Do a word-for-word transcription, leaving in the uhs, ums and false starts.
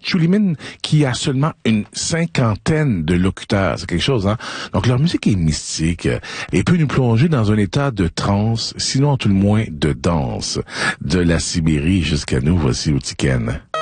Tchulimin, qui a seulement une cinquantaine de locuteurs. C'est quelque chose, hein? Donc, leur musique est mystique et peut nous plonger dans un état de transe, sinon à tout le moins de danse. De la Sibérie jusqu'à nous, voici Outiken.